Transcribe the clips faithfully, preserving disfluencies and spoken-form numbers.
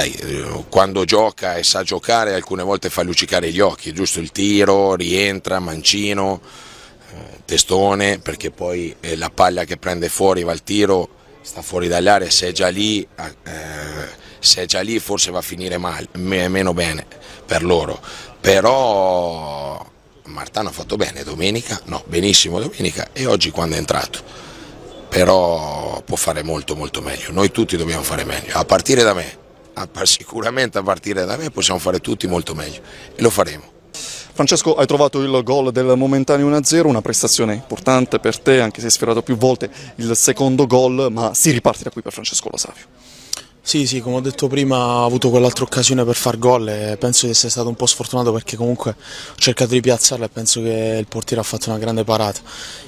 sai, quando gioca e sa giocare alcune volte fa luccicare gli occhi, giusto il tiro, rientra, mancino, testone, perché poi la palla che prende fuori va al tiro, sta fuori dall'area, se è già lì, eh, se è già lì forse va a finire male, meno bene per loro, però Martano ha fatto bene domenica, no, benissimo domenica e oggi quando è entrato, però può fare molto molto meglio, noi tutti dobbiamo fare meglio, a partire da me, a, sicuramente a partire da me possiamo fare tutti molto meglio e lo faremo. Francesco, hai trovato il gol del momentaneo uno a zero, una prestazione importante per te, anche se hai sfiorato più volte il secondo gol, ma si riparte da qui per Francesco Lo Savio. Sì, sì, come ho detto prima, ho avuto quell'altra occasione per far gol e penso di essere stato un po' sfortunato perché comunque ho cercato di piazzarla e penso che il portiere ha fatto una grande parata.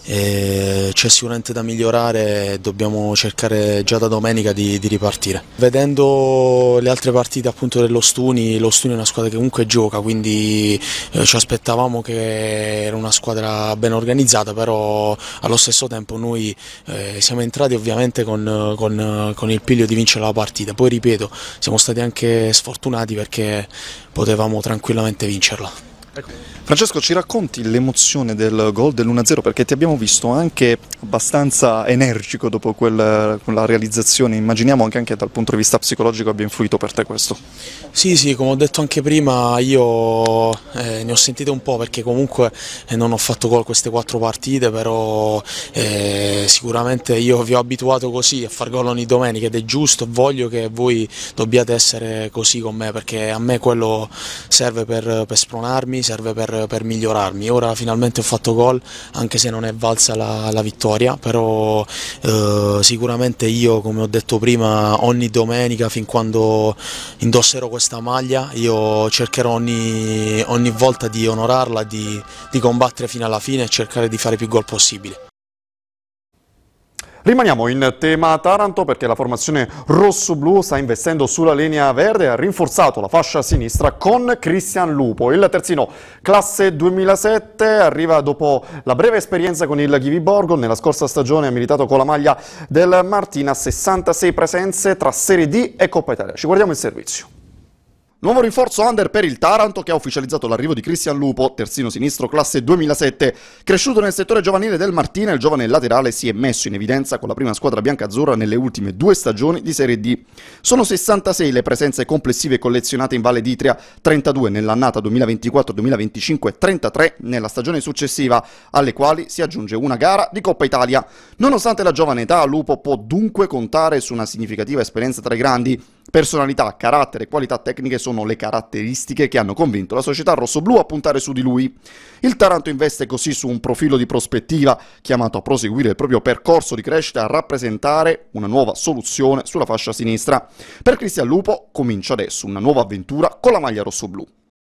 E c'è sicuramente da migliorare e dobbiamo cercare già da domenica di, di ripartire. Vedendo le altre partite appunto dello Stuni, lo Stuni è una squadra che comunque gioca, quindi eh, ci aspettavamo che era una squadra ben organizzata, però allo stesso tempo noi eh, siamo entrati ovviamente con, con, con il piglio di vincere la partita. Poi ripeto, siamo stati anche sfortunati perché potevamo tranquillamente vincerla. Francesco, ci racconti l'emozione del gol dell'uno a zero, perché ti abbiamo visto anche abbastanza energico dopo quel, quella realizzazione, immaginiamo anche, anche dal punto di vista psicologico abbia influito per te questo. Sì, sì, come ho detto anche prima, io eh, ne ho sentite un po' perché comunque eh, non ho fatto gol queste quattro partite, però eh, sicuramente io vi ho abituato così a far gol ogni domenica ed è giusto, voglio che voi dobbiate essere così con me perché a me quello serve per, per spronarmi, serve per, per migliorarmi. Ora finalmente ho fatto gol, anche se non è valsa la, la vittoria, però eh, sicuramente io, come ho detto prima, ogni domenica fin quando indosserò questa maglia io cercherò ogni, ogni volta di onorarla, di, di combattere fino alla fine e cercare di fare più gol possibile. Rimaniamo in tema Taranto perché la formazione rosso-blu sta investendo sulla linea verde e ha rinforzato la fascia sinistra con Cristian Lupo. Il terzino classe duemilasette arriva dopo la breve esperienza con il Ghivi Borgo. Nella scorsa stagione ha militato con la maglia del Martina, sessantasei presenze tra Serie D e Coppa Italia. Ci guardiamo il servizio. Nuovo rinforzo under per il Taranto che ha ufficializzato l'arrivo di Cristian Lupo, terzino sinistro classe duemilasette. Cresciuto nel settore giovanile del Martina, il giovane laterale si è messo in evidenza con la prima squadra biancazzurra nelle ultime due stagioni di Serie D. Sono sessantasei le presenze complessive collezionate in Valle d'Itria, trentadue nell'annata duemilaventiquattro duemilaventicinque e trentatré nella stagione successiva, alle quali si aggiunge una gara di Coppa Italia. Nonostante la giovane età, Lupo può dunque contare su una significativa esperienza tra i grandi. Personalità, carattere e qualità tecniche sono le caratteristiche che hanno convinto la società rossoblù a puntare su di lui. Il Taranto investe così su un profilo di prospettiva chiamato a proseguire il proprio percorso di crescita e a rappresentare una nuova soluzione sulla fascia sinistra. Per Cristian Lupo comincia adesso una nuova avventura con la maglia rossoblù.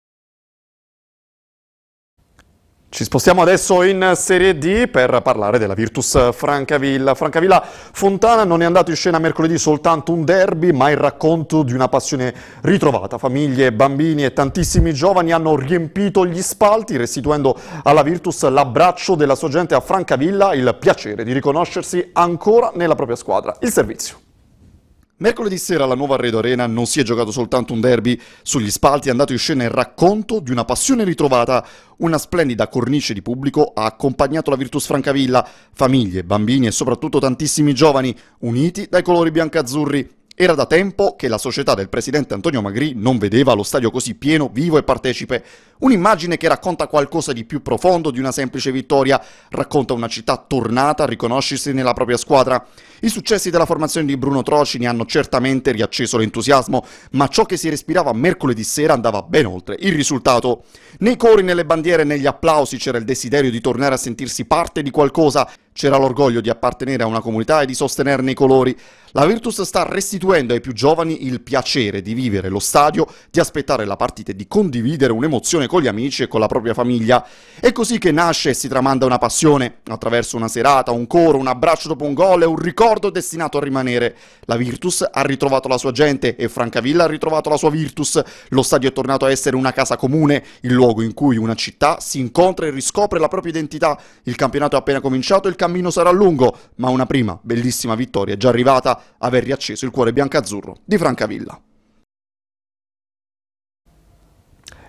Ci spostiamo adesso in Serie D per parlare della Virtus Francavilla. Francavilla Fontana non è andato in scena mercoledì soltanto un derby, ma il racconto di una passione ritrovata. Famiglie, bambini e tantissimi giovani hanno riempito gli spalti, restituendo alla Virtus l'abbraccio della sua gente a Francavilla, il piacere di riconoscersi ancora nella propria squadra. Il servizio. Mercoledì sera alla Nuova Arredo Arena non si è giocato soltanto un derby, sugli spalti è andato in scena il racconto di una passione ritrovata. Una splendida cornice di pubblico ha accompagnato la Virtus Francavilla, famiglie, bambini e soprattutto tantissimi giovani uniti dai colori biancazzurri. Era da tempo che la società del presidente Antonio Magri non vedeva lo stadio così pieno, vivo e partecipe. Un'immagine che racconta qualcosa di più profondo di una semplice vittoria, racconta una città tornata a riconoscersi nella propria squadra. I successi della formazione di Bruno Trocini hanno certamente riacceso l'entusiasmo, ma ciò che si respirava mercoledì sera andava ben oltre il risultato. Nei cori, nelle bandiere e negli applausi c'era il desiderio di tornare a sentirsi parte di qualcosa, c'era l'orgoglio di appartenere a una comunità e di sostenerne i colori. La Virtus sta restituendo ai più giovani il piacere di vivere lo stadio, di aspettare la partita e di condividere un'emozione con gli amici e con la propria famiglia. È così che nasce e si tramanda una passione, attraverso una serata, un coro, un abbraccio dopo un gol e un ricordo destinato a rimanere. La Virtus ha ritrovato la sua gente e Francavilla ha ritrovato la sua Virtus. Lo stadio è tornato a essere una casa comune, il luogo in cui una città si incontra e riscopre la propria identità. Il campionato è appena cominciato e il cammino sarà lungo, ma una prima bellissima vittoria è già arrivata, aver riacceso il cuore biancazzurro di Francavilla.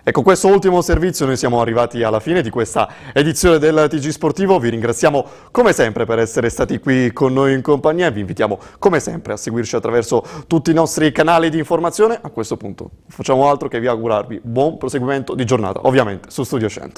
E con questo ultimo servizio noi siamo arrivati alla fine di questa edizione del T G Sportivo. Vi ringraziamo come sempre per essere stati qui con noi in compagnia e vi invitiamo come sempre a seguirci attraverso tutti i nostri canali di informazione. A questo punto non facciamo altro che vi augurarvi buon proseguimento di giornata, ovviamente su Studio cento.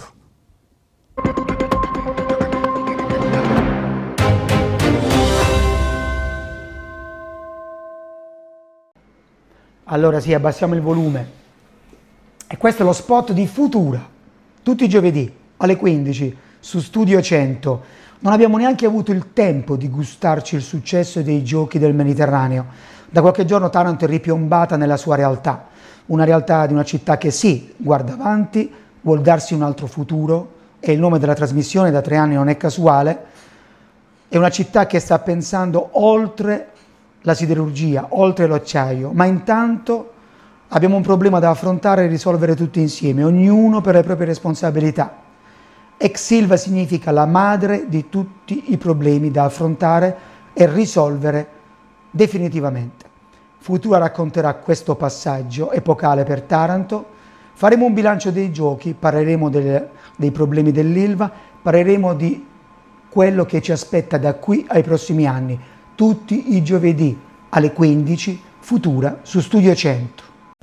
Allora sì, abbassiamo il volume. E questo è lo spot di Futura, tutti i giovedì alle quindici su Studio cento. Non abbiamo neanche avuto il tempo di gustarci il successo dei giochi del Mediterraneo. Da qualche giorno Taranto è ripiombata nella sua realtà, una realtà di una città che sì, guarda avanti, vuol darsi un altro futuro, e il nome della trasmissione da tre anni non è casuale. È una città che sta pensando oltre la siderurgia, oltre l'acciaio, ma intanto abbiamo un problema da affrontare e risolvere tutti insieme, ognuno per le proprie responsabilità. Ex Silva significa la madre di tutti i problemi da affrontare e risolvere definitivamente. Futura racconterà questo passaggio epocale per Taranto, faremo un bilancio dei giochi, parleremo delle, dei problemi dell'Ilva, parleremo di quello che ci aspetta da qui ai prossimi anni, tutti i giovedì alle quindici, Futura su Studio cento.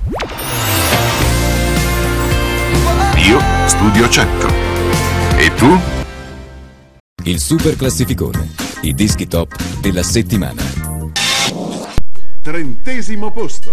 Io Studio cento. E tu? Il super classificone, i dischi top della settimana. Trentesimo posto.